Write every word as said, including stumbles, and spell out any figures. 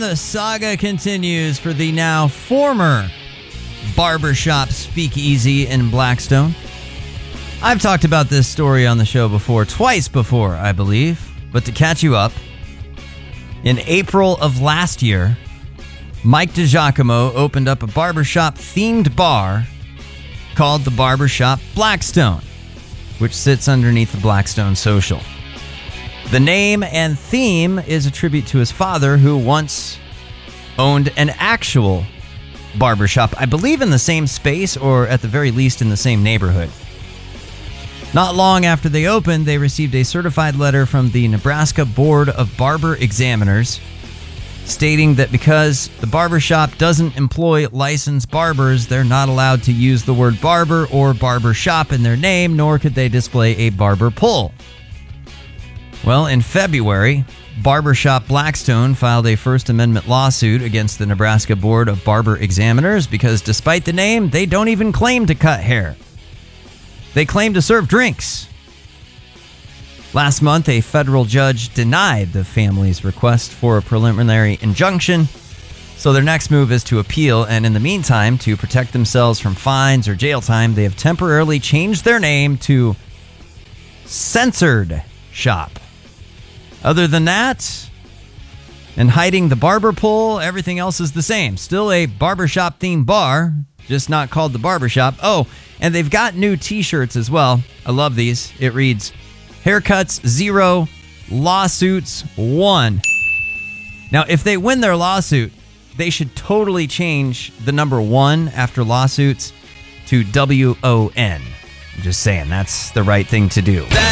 The saga continues for the now former barbershop speakeasy in Blackstone. I've talked about this story on the show before, twice before, I believe. But to catch you up, in April of last year, Mike DiGiacomo opened up a barbershop-themed bar called the Barbershop Blackstone, which sits underneath the Blackstone Social. The name and theme is a tribute to his father, who once owned an actual barbershop, I believe in the same space, or at the very least in the same neighborhood. Not long after they opened, they received a certified letter from the Nebraska Board of Barber Examiners stating that because the barbershop doesn't employ licensed barbers, they're not allowed to use the word barber or barbershop in their name, nor could they display a barber pole. Well, in February, Barbershop Blackstone filed a First Amendment lawsuit against the Nebraska Board of Barber Examiners because despite the name, they don't even claim to cut hair. They claim to serve drinks. Last month, a federal judge denied the family's request for a preliminary injunction, so their next move is to appeal, and in the meantime, to protect themselves from fines or jail time, they have temporarily changed their name to Censored Shop. Other than that, and hiding the barber pole, everything else is the same. Still a barbershop-themed bar, just not called the Barbershop. Oh, and they've got new t-shirts as well. I love these. It reads, Haircuts zero, lawsuits one. Now, if they win their lawsuit, they should totally change the number one after lawsuits to W O N. I'm just saying, that's the right thing to do. That